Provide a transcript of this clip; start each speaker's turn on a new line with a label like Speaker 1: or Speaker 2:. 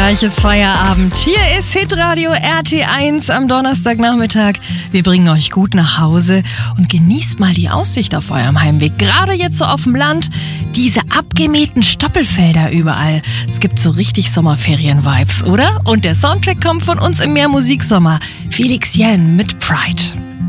Speaker 1: Gleich ist Feierabend. Hier ist Hitradio RT1 am Donnerstagnachmittag. Wir bringen euch gut nach Hause und genießt mal die Aussicht auf eurem Heimweg. Gerade jetzt so auf dem Land, diese abgemähten Stoppelfelder überall. Es gibt so richtig Sommerferien-Vibes, oder? Und der Soundtrack kommt von uns im Mehrmusiksommer. Felix Jähn mit Pride.